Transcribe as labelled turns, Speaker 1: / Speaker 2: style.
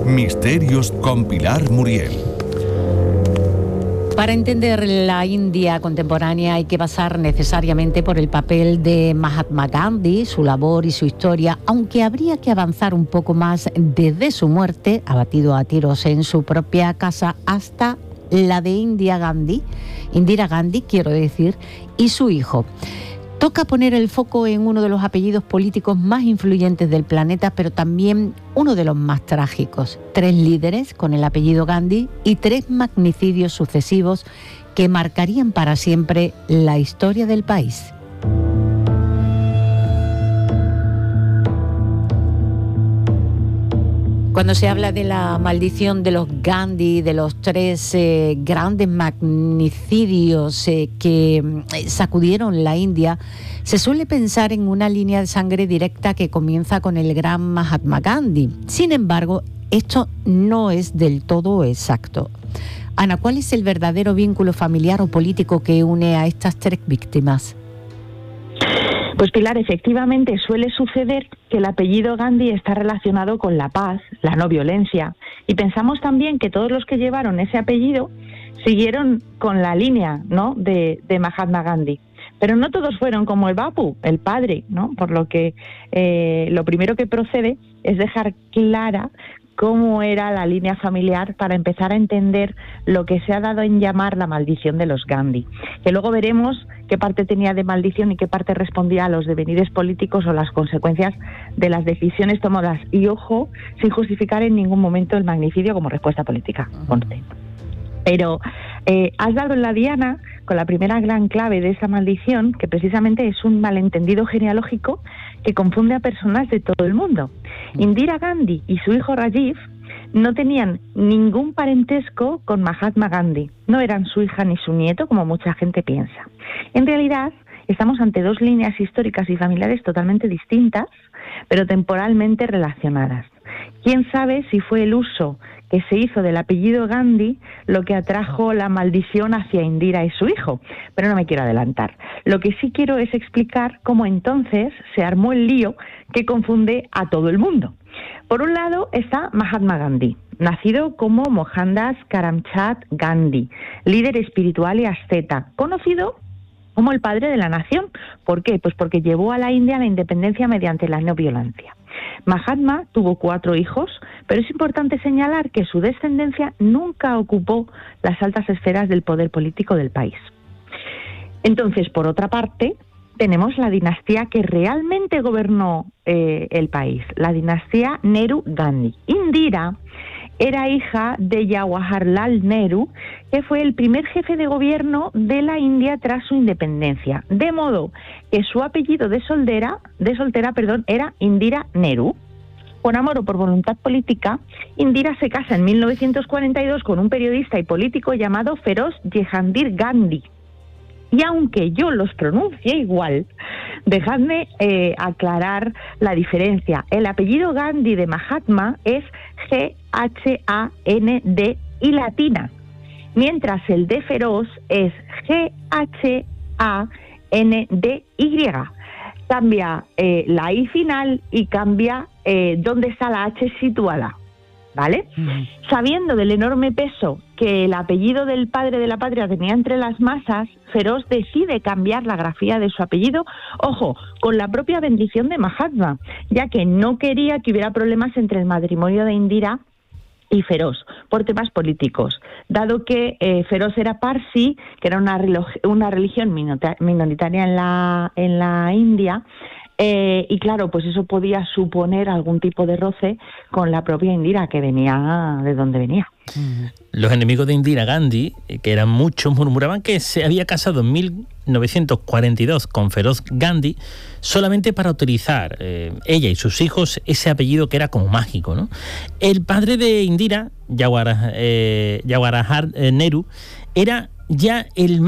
Speaker 1: Misterios con Pilar Muriel.
Speaker 2: Para entender la India contemporánea hay que pasar necesariamente por el papel de Mahatma Gandhi, su labor y su historia, aunque habría que avanzar un poco más desde su muerte, abatido a tiros en su propia casa, hasta la de Indira Gandhi, quiero decir, y su hijo. Toca poner el foco en uno de los apellidos políticos más influyentes del planeta, pero también uno de los más trágicos. 3 líderes con el apellido Gandhi y 3 magnicidios sucesivos que marcarían para siempre la historia del país. Cuando se habla de la maldición de los Gandhi, de los 3 grandes magnicidios que sacudieron la India, se suele pensar en una línea de sangre directa que comienza con el gran Mahatma Gandhi. Sin embargo, esto no es del todo exacto. Ana, ¿cuál es el verdadero vínculo familiar o político que une a estas 3 víctimas?
Speaker 3: Pues Pilar, efectivamente suele suceder que el apellido Gandhi está relacionado con la paz, la no violencia, y pensamos también que todos los que llevaron ese apellido siguieron con la línea, ¿no?, de Mahatma Gandhi. Pero no todos fueron como el Bapu, el padre, ¿no? Por lo que lo primero que procede es dejar clara cómo era la línea familiar para empezar a entender lo que se ha dado en llamar la maldición de los Gandhi, que luego veremos qué parte tenía de maldición y qué parte respondía a los devenires políticos o las consecuencias de las decisiones tomadas. Y ojo, sin justificar en ningún momento el magnicidio como respuesta política. Pero has dado en la diana con la primera gran clave de esa maldición, que precisamente es un malentendido genealógico que confunde a personas de todo el mundo. Indira Gandhi y su hijo Rajiv no tenían ningún parentesco con Mahatma Gandhi. No eran su hija ni su nieto, como mucha gente piensa. En realidad, estamos ante 2 líneas históricas y familiares totalmente distintas, pero temporalmente relacionadas. ¿Quién sabe si fue el uso que se hizo del apellido Gandhi lo que atrajo la maldición hacia Indira y su hijo? Pero no me quiero adelantar. Lo que sí quiero es explicar cómo entonces se armó el lío que confunde a todo el mundo. Por un lado está Mahatma Gandhi, nacido como Mohandas Karamchand Gandhi, líder espiritual y asceta, conocido como el padre de la nación. ¿Por qué? Pues porque llevó a la India a la independencia mediante la no violencia. Mahatma tuvo 4 hijos, pero es importante señalar que su descendencia nunca ocupó las altas esferas del poder político del país. Entonces, por otra parte, tenemos la dinastía que realmente gobernó el país, la dinastía Nehru-Gandhi. Indira era hija de Jawaharlal Nehru, que fue el primer jefe de gobierno de la India tras su independencia, de modo que su apellido de soltera, era Indira Nehru. Por amor o por voluntad política, Indira se casa en 1942 con un periodista y político llamado Feroz Jehandir Gandhi. Y aunque yo los pronuncie igual, dejadme aclarar la diferencia. El apellido Gandhi de Mahatma es G-H-A-N-D y latina, mientras el de Feroz es G-H-A-N-D-Y. Cambia la I final y cambia dónde está la H situada, ¿vale? Sabiendo del enorme peso que el apellido del padre de la patria tenía entre las masas, Feroz decide cambiar la grafía de su apellido, ojo, con la propia bendición de Mahatma, ya que no quería que hubiera problemas entre el matrimonio de Indira y Feroz por temas políticos, dado que Feroz era Parsi, que era una religión minoritaria en la India. Y claro, pues eso podía suponer algún tipo de roce con la propia Indira, que venía de donde venía.
Speaker 4: Los enemigos de Indira Gandhi, que eran muchos, murmuraban que se había casado en 1942 con Feroz Gandhi solamente para utilizar ella y sus hijos ese apellido que era como mágico, ¿no? El padre de Indira, Jawaharlal Nehru, era ya el